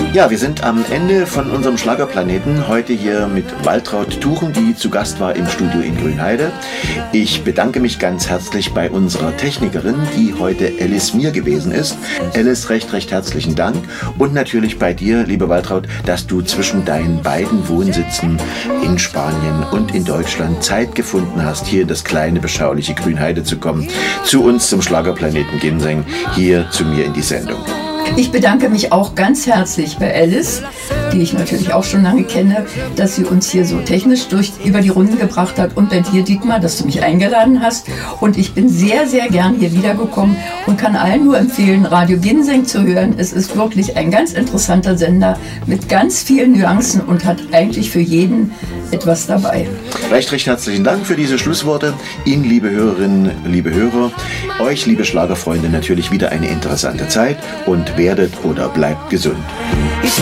Ja, wir sind am Ende von unserem Schlagerplaneten. Heute hier mit Waltraud Tuchen, die zu Gast war im Studio in Grünheide. Ich bedanke mich ganz herzlich bei unserer Technikerin, die heute Alice Mir gewesen ist. Alice, recht herzlichen Dank. Und natürlich bei dir, liebe Waltraud, dass du zwischen deinen beiden Wohnsitzen in Spanien und in Deutschland Zeit gefunden hast, hier in das kleine, beschauliche Grünheide zu kommen. Zu uns zum Schlagerplaneten Ginseng, hier zu mir in die Sendung. Ich bedanke mich auch ganz herzlich bei Alice, die ich natürlich auch schon lange kenne, dass sie uns hier so technisch über die Runden gebracht hat. Und bei dir, Dietmar, dass du mich eingeladen hast. Und ich bin sehr gern hier wiedergekommen und kann allen nur empfehlen, Radio Ginseng zu hören. Es ist wirklich ein ganz interessanter Sender mit ganz vielen Nuancen und hat eigentlich für jeden etwas dabei. Recht herzlichen Dank für diese Schlussworte. Ihnen, liebe Hörerinnen, liebe Hörer, euch, liebe Schlagerfreunde, natürlich wieder eine interessante Zeit und werdet oder bleibt gesund.